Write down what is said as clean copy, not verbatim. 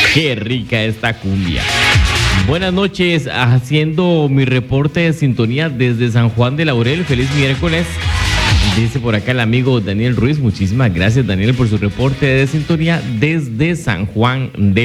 Qué rica esta cumbia. Buenas noches, haciendo mi reporte de sintonía desde San Juan de Laurel. Feliz miércoles. Dice por acá el amigo Daniel Ruiz. Muchísimas gracias, Daniel, por su reporte de sintonía desde San Juan de